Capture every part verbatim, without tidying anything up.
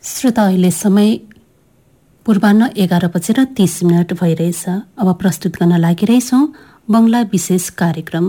श्रोता, अहिले समय पूर्वाह्न एघार बजेर तीस मिनट भइरहेछ। अब प्रस्तुत गर्न लागिरहेछौँ बङ्गला विशेष कार्यक्रम।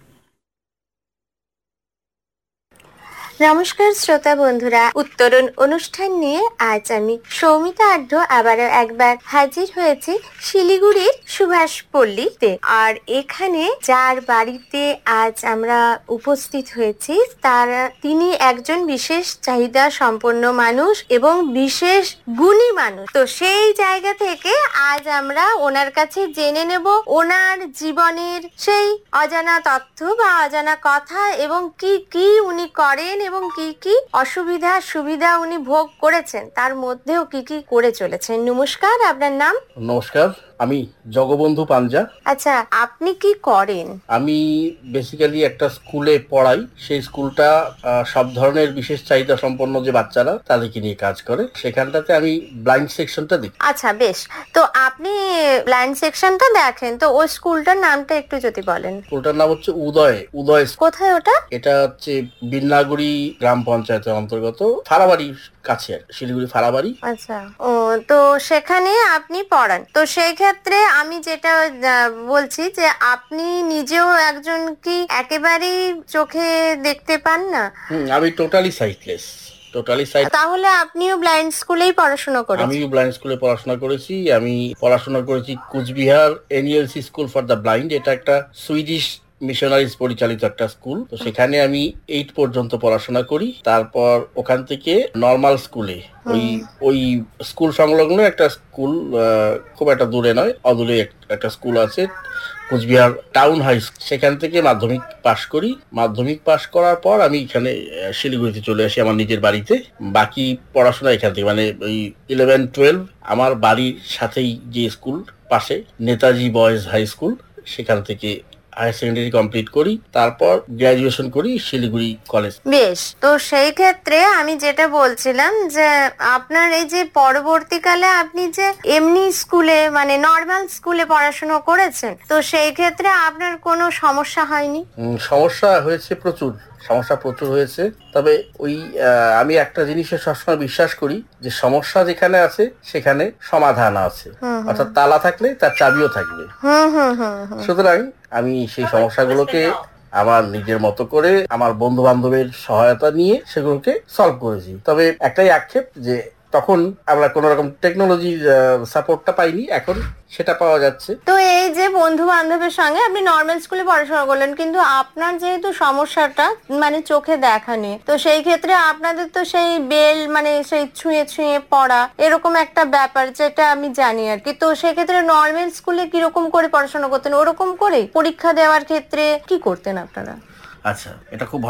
নমস্কার শ্রোতা বন্ধুরা, উত্তরণ অনুষ্ঠান নিয়ে আজ আমি সৌমিতা আঢ্য আবারও একবার হাজির হয়েছি শিলিগুড়ির সুভাষ পল্লীতে। আর এখানে যার বাড়িতে আজ আমরা উপস্থিত হয়েছি তার তিনি একজন বিশেষ চাহিদা সম্পন্ন মানুষ এবং বিশেষ গুণী মানুষ। তো সেই জায়গা থেকে আজ আমরা ওনার কাছে জেনে নেব ওনার জীবনের সেই অজানা তথ্য বা অজানা কথা এবং কি কি উনি করেন এবং কি কি অসুবিধা সুবিধা উনি ভোগ করেছেন, তার মধ্যেও কি কি করে চলেছেন। নমস্কার, আপনার নাম? নমস্কার, আমি জগবন্ধু পাঞ্জা। আচ্ছা, আপনি কি করেন? আমি বেসিক্যালি একটা স্কুলে পড়াই। সেই স্কুলটা সব ধরনের বিশেষ চাহিদা সম্পন্ন যে বাচ্চারা তাদেরকে নিয়ে কাজ করে, সেখানটাতে আমি ব্লাইন্ড সেকশনটা দেখি। আচ্ছা, বেশ। তো আপনি ব্লাইন্ড সেকশনটা দেখেন, তো ওই স্কুলটার নামটা একটু যদি বলেন। স্কুলটার নাম হচ্ছে উদয় উদয় কোথায় ওটা? এটা হচ্ছে বিন্নাগুড়ি গ্রাম পঞ্চায়েতের অন্তর্গত, ফারাবাড়ির কাছে, শিলিগুড়ি ফারাবাড়ি। আচ্ছা, ও তো সেখানে আপনি পড়ান। তো সেই ক্ষেত্রে আমি যেটা বলছি যে আপনি নিজেও একজন কি একেবারেই চোখে দেখতে পান না? হুম, আমি টোটালি সাইটলেস। Totally site. তাহলে আপনিও ব্লাইন্ড স্কুলেই পড়াশোনা করেছেন? আমিও ব্লাইন্ড স্কুলে পড়াশোনা করেছি। আমি পড়াশোনা করেছি Cooch Behar এনইএলসি school for the blind. এটা একটা সুইডিশ মিশনারিজ পরিচালিত একটা স্কুল। তো সেখানে আমি এইট পর্যন্ত পড়াশোনা করি। তারপর ওখান থেকে নর্মাল স্কুলে, ওই ওই স্কুল সংলগ্ন একটা স্কুল, খুব একটা দূরে নয়, অদূরে একটা স্কুল আছে কুচবিহার টাউন হাই স্কুল, সেখান থেকে মাধ্যমিক পাশ করি। মাধ্যমিক পাশ করার পর আমি এখানে শিলিগুড়িতে চলে আসি আমার নিজের বাড়িতে। বাকি পড়াশোনা এখান থেকে, মানে ওই ইলেভেন টুয়েলভ আমার বাড়ির সাথেই যে স্কুল পাশে নেতাজি বয়েজ হাই স্কুল, সেখান থেকে হায়ার সেকেন্ডারি কমপ্লিট করি। তারপর গ্র্যাজুয়েশন করি শিলিগুড়ি কলেজ। বেশ, তো সেই ক্ষেত্রে আমি যেটা বলছিলাম যে আপনার এই যে পরবর্তীকালে আপনি যে এমনি স্কুলে মানে নর্মাল স্কুলে পড়াশোনা করেছেন, তো সেই ক্ষেত্রে আপনার কোনো সমস্যা হয়নি? সমস্যা হয়েছে, প্রচুর সমস্যা প্রচুর হয়েছে। তবে ওই আমি একটা জিনিসে সবসময় বিশ্বাস করি যে সমস্যা যেখানে আছে সেখানে সমাধান আছে, অর্থাৎ তালা থাকলে তার চাবিও থাকবে। সুতরাং আমি সেই সমস্যাগুলোকে আমার নিজের মতো করে আমার বন্ধু বান্ধবের সহায়তা নিয়ে সেগুলোকে সলভ করেছি। তবে একটাই আক্ষেপ যে তখন আমরা কোন রকম টেকনোলজির সাপোর্টটা পাইনি, এখন সেটা পাওয়া যাচ্ছে। তো এই যে বন্ধু বান্ধবের সঙ্গে আপনি নর্মাল স্কুলে পড়াশোনা করলেন, কিন্তু আপনার যেহেতু সমস্যাটা মানে চোখে দেখা নেই, তো সেই ক্ষেত্রে আপনাদের তো সেই বেল মানে সেই ছুঁয়ে ছুঁয়ে পড়া এরকম একটা ব্যাপার যেটা আমি জানি আর কি। তো সেক্ষেত্রে নর্মাল স্কুলে কিরকম করে পড়াশোনা করতেন? ওরকম করে পরীক্ষা দেওয়ার ক্ষেত্রে কি করতেন আপনারা? আচ্ছা, এটা খুব